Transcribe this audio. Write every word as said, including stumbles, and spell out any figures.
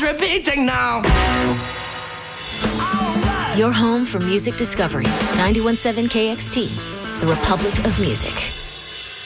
repeating now. Your home for music discovery. ninety-one point seven K X T, the Republic of Music.